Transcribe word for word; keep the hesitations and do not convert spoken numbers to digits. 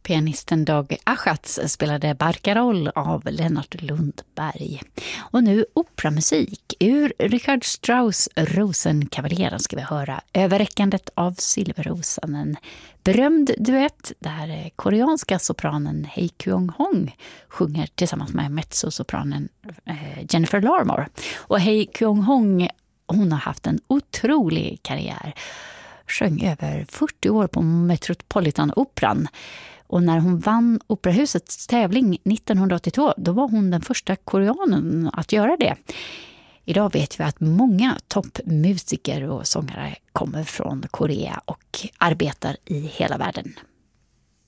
Pianisten Dag Achatz spelade Barcarolle av Lennart Lundberg. Och nu operamusik. Ur Richard Strauss Rosenkavaleren ska vi höra Överräckandet av Silverrosan. En berömd duett där koreanska sopranen Hei Kyung-hong sjunger tillsammans med mezzosopranen Jennifer Larmore. Och Hei Kyung-hong, hon har haft en otrolig karriär. Sjöng över fyrtio år på Metropolitan-operan. Och när hon vann Operahusets tävling nittonhundraåttiotvå, då var hon den första koreanen att göra det. Idag vet vi att många toppmusiker och sångare kommer från Korea och arbetar i hela världen.